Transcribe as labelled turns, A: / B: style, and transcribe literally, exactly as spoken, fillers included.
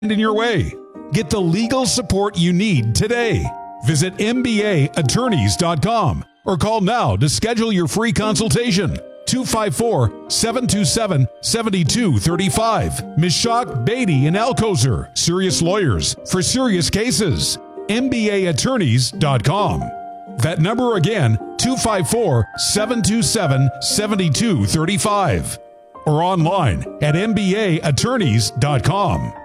A: in your way. Get the legal support you need today. Visit M B A attorneys dot com or call now to schedule your free consultation. two five four, seven two seven, seven two three five. Mishak, Beatty, and Alcozer, serious lawyers for serious cases. M B A attorneys dot com. That number again, two five four, seven two seven, seven two three five. Or online at M B A attorneys dot com.